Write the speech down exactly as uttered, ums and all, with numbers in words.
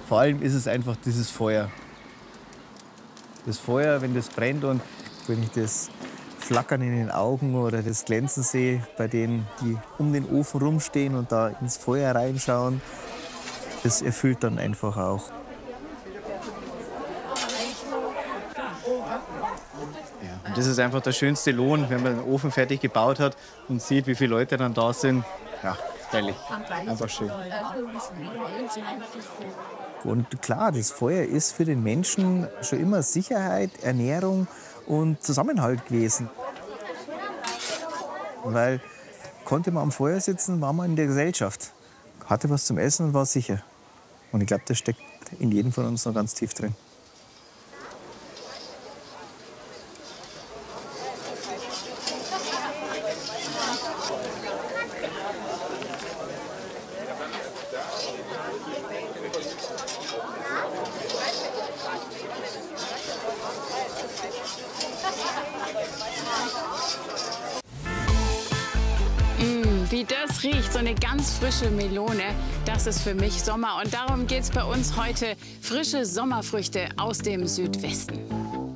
Vor allem ist es einfach dieses Feuer. Das Feuer, wenn das brennt und wenn ich das Flackern in den Augen oder das Glänzen sehe bei denen, die um den Ofen rumstehen und da ins Feuer reinschauen, das erfüllt dann einfach auch. Ja, und das ist einfach der schönste Lohn, wenn man den Ofen fertig gebaut hat und sieht, wie viele Leute dann da sind. Ja, herrlich. Einfach schön. Und klar, das Feuer ist für den Menschen schon immer Sicherheit, Ernährung und Zusammenhalt gewesen. Weil konnte man am Feuer sitzen, war man in der Gesellschaft. Hatte was zum Essen und war sicher. Und ich glaube, das steckt in jedem von uns noch ganz tief drin. Wie das riecht, so eine ganz frische Melone, das ist für mich Sommer. Und darum geht es bei uns heute, frische Sommerfrüchte aus dem Südwesten.